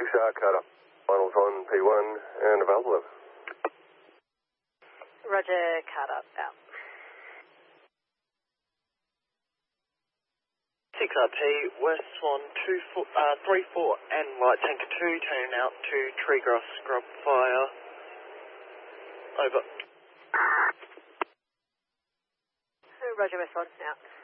6R cutter. Finals on P1 and available. Roger, cutter, out. 6RT, West Swan 34 and Light Tanker 2, turning out to Treegrass Scrub Fire. Over. Roger, West Swan, out.